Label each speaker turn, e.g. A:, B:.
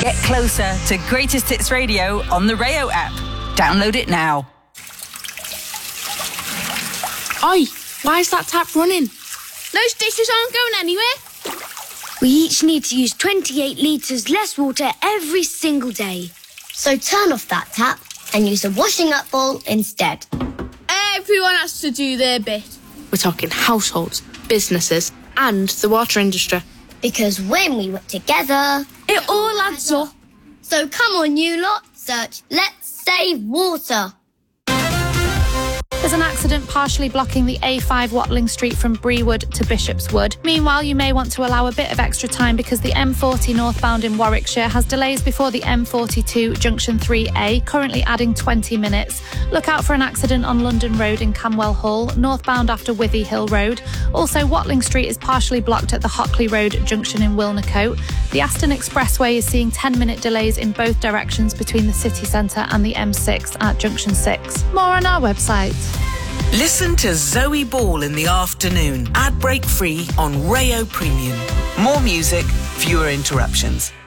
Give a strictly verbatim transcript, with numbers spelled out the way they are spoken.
A: Get closer to Greatest Hits Radio on the Rayo app. Download it now.
B: Oi, why is that tap running?
C: Those dishes aren't going anywhere.
D: We each need to use twenty-eight litres less water every single day. So turn off that tap and use a washing up bowl instead.
C: Everyone has to do their bit.
B: We're talking households, businesses and the water industry.
D: Because when we work together,
C: it all adds up.
D: So come on, you lot, search Let's Save Water.
E: There's an accident partially blocking the A five Watling Street from Brewood to Bishopswood. Meanwhile, you may want to allow a bit of extra time because the M forty northbound in Warwickshire has delays before the M forty-two Junction three A, currently adding twenty minutes. Look out for an accident on London Road in Camwell Hall, northbound after Withy Hill Road. Also, Watling Street is partially blocked at the Hockley Road junction in Wilnecote. The Aston Expressway is seeing ten-minute delays in both directions between the city centre and the M six at Junction six. More on our website.
F: Listen to Zoe Ball in the afternoon, ad break free on Rayo Premium. More music, fewer interruptions.